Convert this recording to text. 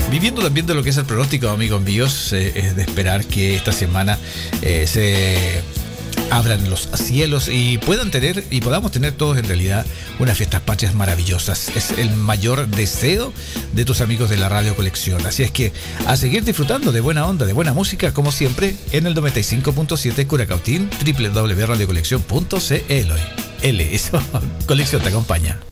viviendo también de lo que es el pronóstico, amigos míos, es de esperar que esta semana se abran los cielos y podamos tener todos en realidad unas fiestas patrias maravillosas. Es el mayor deseo de tus amigos de la Radio Colección. Así es que a seguir disfrutando de buena onda, de buena música, como siempre, en el 95.7 Curacautín, www.radiocolección.cl. Eso, Colección te acompaña.